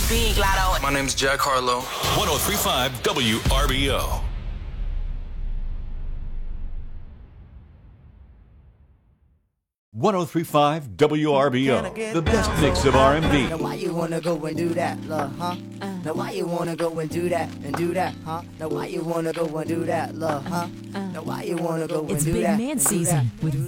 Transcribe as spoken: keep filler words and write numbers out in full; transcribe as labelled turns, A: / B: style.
A: Big Lotto.
B: My name's Jack Harlow.
C: one oh three point five W R B O.
D: one oh three point five W R B O, the best mix of R and B.
E: Now why you wanna go and do that, love, huh? Now why you wanna go and do that and do that, huh? Now why you wanna go and do that, love, huh? Now why you wanna go and
F: It's
E: do
F: Big
E: that?
F: Man
E: and do
F: season
E: that,
F: with
E: do that?